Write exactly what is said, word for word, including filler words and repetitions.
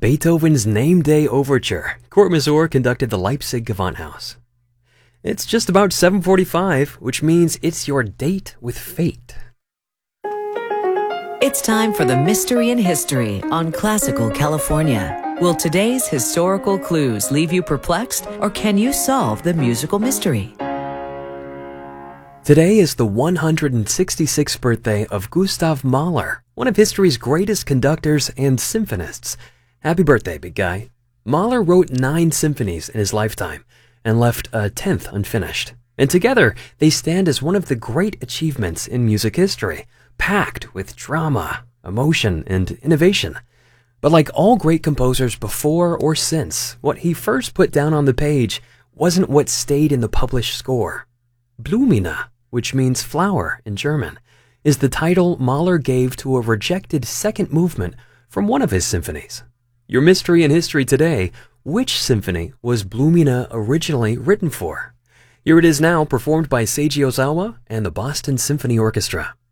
Beethoven's Name Day Overture. Kurt Masur conducted the Leipzig Gewandhaus. It's just about seven forty-five, which means it's your date with fate. It's time for the Mystery in History on Classical California. Will today's historical clues leave you perplexed, or can you solve the musical mystery? Today is the one hundred sixty-sixth birthday of Gustav Mahler, one of history's greatest conductors and symphonists. Happy birthday, big guy. Mahler wrote nine symphonies in his lifetime and left a tenth unfinished. And together, they stand as one of the great achievements in music history, packed with drama, emotion, and innovation. But like all great composers before or since, what he first put down on the page wasn't what stayed in the published score. Blumine, which means flower in German, is the title Mahler gave to a rejected second movement from one of his symphonies. Your mystery in history today: which symphony was Blumine originally written for? Here it is now, performed by Seiji Ozawa and the Boston Symphony Orchestra.